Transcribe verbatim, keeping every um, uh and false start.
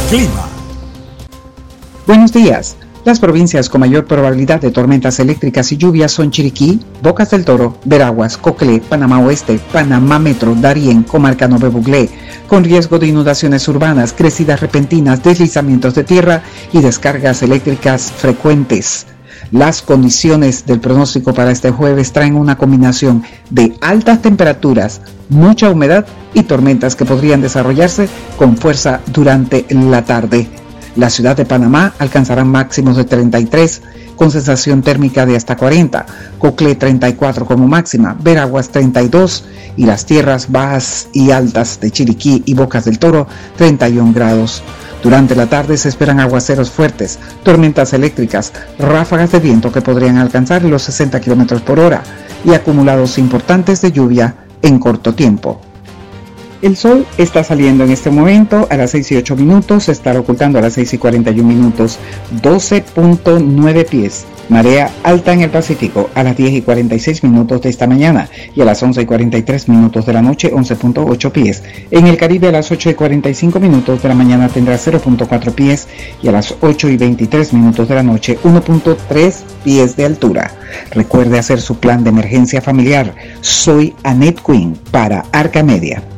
Clima. Buenos días. Las provincias con mayor probabilidad de tormentas eléctricas y lluvias son Chiriquí, Bocas del Toro, Veraguas, Coclé, Panamá Oeste, Panamá Metro, Darién, Comarca Nove Buglé, con riesgo de inundaciones urbanas, crecidas repentinas, deslizamientos de tierra y descargas eléctricas frecuentes. Las condiciones del pronóstico para este jueves traen una combinación de altas temperaturas, mucha humedad y tormentas que podrían desarrollarse con fuerza durante la tarde. La ciudad de Panamá alcanzará máximos de treinta y tres, con sensación térmica de hasta cuarenta, Coclé treinta y cuatro como máxima, Veraguas treinta y dos y las tierras bajas y altas de Chiriquí y Bocas del Toro treinta y uno grados. Durante la tarde se esperan aguaceros fuertes, tormentas eléctricas, ráfagas de viento que podrían alcanzar los sesenta kilómetros por hora y acumulados importantes de lluvia en corto tiempo. El sol está saliendo en este momento a las seis y ocho minutos, se estará ocultando a las seis y cuarenta y uno minutos, doce punto nueve pies. Marea alta en el Pacífico a las diez y cuarenta y seis minutos de esta mañana y a las once y cuarenta y tres minutos de la noche once punto ocho pies. En el Caribe a las ocho y cuarenta y cinco minutos de la mañana tendrá cero punto cuatro pies y a las ocho y veintitrés minutos de la noche uno punto tres pies de altura. Recuerde hacer su plan de emergencia familiar. Soy Annette Quinn para Arca Media.